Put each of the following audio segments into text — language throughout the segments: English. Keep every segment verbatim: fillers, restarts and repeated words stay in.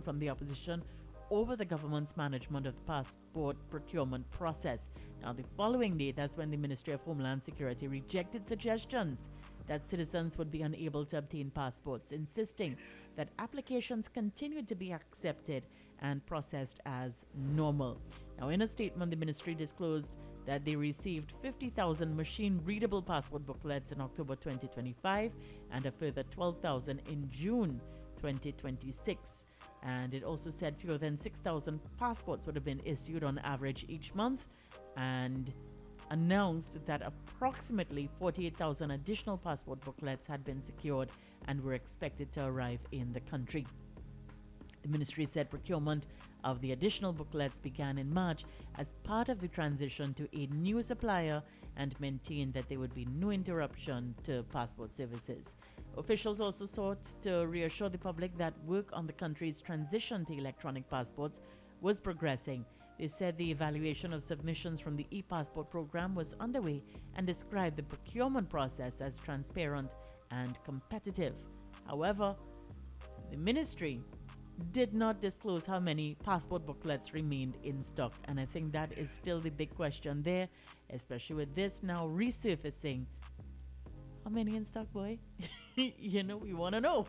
from the opposition over the government's management of the passport procurement process. Now, the following day, that's when the Ministry of Homeland Security rejected suggestions that citizens would be unable to obtain passports, insisting that applications continued to be accepted and processed as normal. Now, in a statement, the ministry disclosed that they received fifty thousand machine-readable passport booklets in October twenty twenty-five and a further twelve thousand in June twenty twenty-six. And it also said fewer than six thousand passports would have been issued on average each month, and announced that approximately forty-eight thousand additional passport booklets had been secured and were expected to arrive in the country. The ministry said procurement of the additional booklets began in March as part of the transition to a new supplier and maintained that there would be no interruption to passport services. Officials also sought to reassure the public that work on the country's transition to electronic passports was progressing. They said the evaluation of submissions from the e-passport program was underway and described the procurement process as transparent and competitive. However, the ministry did not disclose how many passport booklets remained in stock, and I think that is still the big question there, especially with this now resurfacing. How many in stock, boy? You know, we want to know.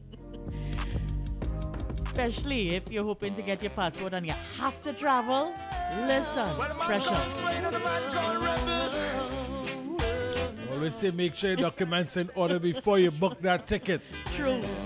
Especially if you're hoping to get your passport and you have to travel. Listen, well, precious. Always say make sure your documents in order before you book that ticket. True.